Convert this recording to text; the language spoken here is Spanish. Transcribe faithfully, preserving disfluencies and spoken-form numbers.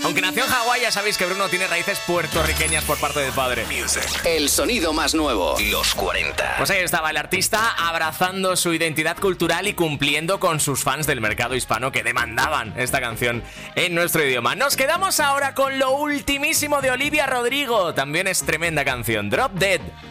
Aunque nació en Hawái, ya sabéis que Bruno tiene raíces puertorriqueñas por parte del padre. El sonido más nuevo, los cuarenta. Pues ahí estaba el artista abrazando su identidad cultural y cumpliendo con sus fans del mercado hispano que demandaban esta canción en nuestro idioma. Nos quedamos ahora con lo ultimísimo de Olivia Rodrigo. También es tremenda canción, Drop Dead.